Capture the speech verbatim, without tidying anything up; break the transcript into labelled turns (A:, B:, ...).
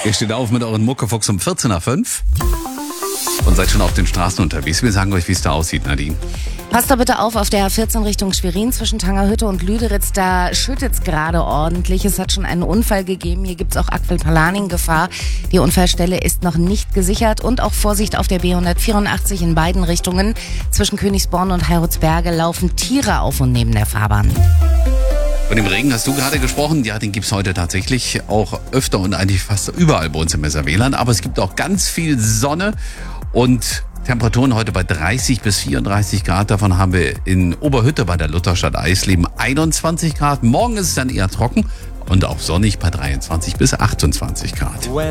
A: Ihr steht auf mit euren Muckefuchs um vierzehn nach fünf und seid schon auf den Straßen unterwegs. Wir sagen euch, wie es da aussieht, Nadine.
B: Passt da bitte auf, auf der A vierzehn Richtung Schwerin zwischen Tangerhütte und Lüderitz, da schüttet es gerade ordentlich. Es hat schon einen Unfall gegeben, hier gibt es auch Aquilpalaning-Gefahr. Die Unfallstelle ist noch nicht gesichert und auch Vorsicht auf der B hundertvierundachtzig in beiden Richtungen. Zwischen Königsborn und Heiritzberge laufen Tiere auf und neben der Fahrbahn.
A: Von dem Regen hast du gerade gesprochen. Ja, den gibt's heute tatsächlich auch öfter und eigentlich fast überall bei uns im Weserwählerland. Aber es gibt auch ganz viel Sonne und Temperaturen heute bei dreißig bis vierunddreißig Grad. Davon haben wir in Oberhütte bei der Lutherstadt Eisleben einundzwanzig Grad. Morgen ist es dann eher trocken und auch sonnig bei dreiundzwanzig bis achtundzwanzig Grad.